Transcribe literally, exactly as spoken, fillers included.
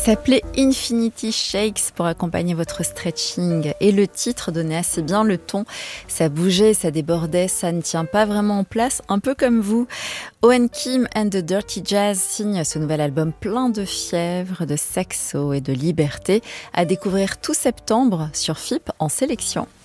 S'appelait Infinity Shakes pour accompagner votre stretching et le titre donnait assez bien le ton. Ça bougeait, ça débordait, ça ne tient pas vraiment en place, un peu comme vous. Owen Kim and the Dirty Jazz signe ce nouvel album plein de fièvre, de saxo et de liberté à découvrir tout septembre sur F I P en sélection.